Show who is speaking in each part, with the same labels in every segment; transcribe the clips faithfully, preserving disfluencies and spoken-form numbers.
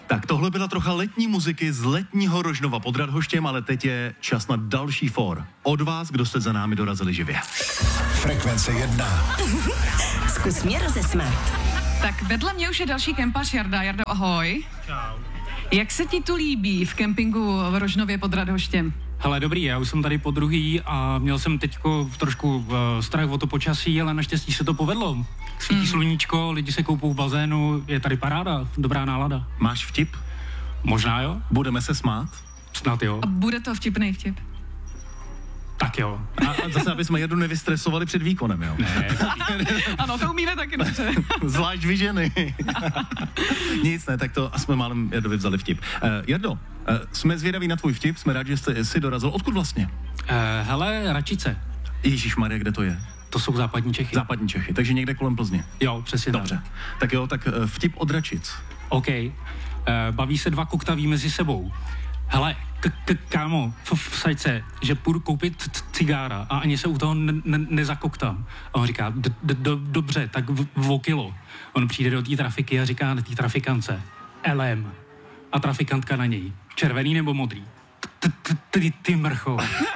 Speaker 1: Tak tohle byla trocha letní muziky z letního Rožnova pod Radhoštěm, ale teď je čas na další for. Od vás, kdo jste za námi dorazili živě.
Speaker 2: Frekvence jedna.
Speaker 3: Zkus mě rozesmát.
Speaker 4: Tak vedle mě už je další kempař Jarda. Jardo, ahoj.
Speaker 5: Čau.
Speaker 4: Jak se ti tu líbí v kempingu v Rožnově pod Radhoštěm?
Speaker 5: Hele, dobrý, já už jsem tady po druhý a měl jsem teďko trošku uh, strach o to počasí, ale naštěstí se to povedlo. Svítí mm. sluníčko, lidi se koupou v bazénu, je tady paráda, dobrá nálada.
Speaker 1: Máš vtip?
Speaker 5: Možná jo?
Speaker 1: Budeme se smát?
Speaker 5: Snad jo.
Speaker 4: A bude to vtipný vtip?
Speaker 5: Tak jo.
Speaker 1: A, a zase, aby jsme Jardu nevystresovali před výkonem, jo?
Speaker 5: Ne.
Speaker 4: Ano, to umíme taky dobře.
Speaker 1: Zvlášť vy ženy. Nic, ne, tak to a jsme málem Jardovi vzali vtip. Uh, Jardo, uh, jsme zvědaví na tvůj vtip, jsme rádi, že jsi, jsi dorazil. Odkud vlastně?
Speaker 5: Uh, hele, Račice.
Speaker 1: Ježišmarja, kde to je?
Speaker 5: To jsou západní Čechy.
Speaker 1: Západní Čechy, takže někde kolem Plzně.
Speaker 5: Jo, přesně
Speaker 1: Dobře.
Speaker 5: tak.
Speaker 1: Tak jo, tak uh, vtip od Račic.
Speaker 5: OK. Uh, baví se dva koktaví mezi sebou. Hele, k- k- kámo, v, v sajce, že půjdu koupit c- cigára a ani se u toho ne- ne- nezakoktám. A on říká, d- d- do- dobře, tak v, v o kilo. On přijde do té trafiky a říká na té trafikance, L M. A trafikantka na něj, červený nebo modrý? T- t- Ty ty mrcho.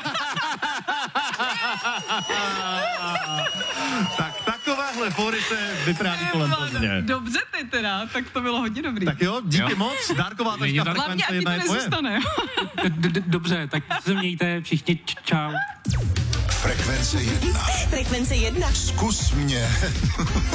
Speaker 1: Tak takovéhle fóry se vypráví kolem Plzně.
Speaker 4: Dobře ty teda, tak to bylo hodně dobrý.
Speaker 1: Tak jo, díky
Speaker 5: Jo.
Speaker 1: moc. Dárková
Speaker 5: Není
Speaker 1: taška
Speaker 5: to-
Speaker 4: Hlavně,
Speaker 1: Frekvence
Speaker 4: ať mi
Speaker 1: jedna
Speaker 4: to
Speaker 1: je tvoje.
Speaker 4: nezůstane.
Speaker 5: D- d- Dobře, tak se mějte všichni, č- čau.
Speaker 2: Frekvence jedna.
Speaker 3: Frekvence jedna.
Speaker 2: Zkus mě.